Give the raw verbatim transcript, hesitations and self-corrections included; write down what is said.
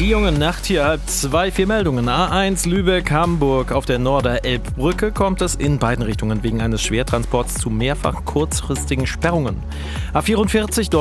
Die junge Nacht hier halb zwei, vier Meldungen. A eins Lübeck-Hamburg. Auf der Norder-Elbbrücke kommt es in beiden Richtungen wegen eines Schwertransports zu mehrfach kurzfristigen Sperrungen. A vierundvierzig